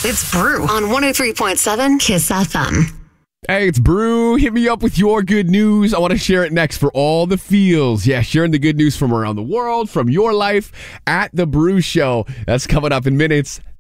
It's Brew on 103.7 Kiss FM. Hey, it's Brew. Hit me up with your good news. I want to share it next for all the feels. Yeah, sharing the good news from around the world, from your life at The Brew Show. That's coming up in minutes.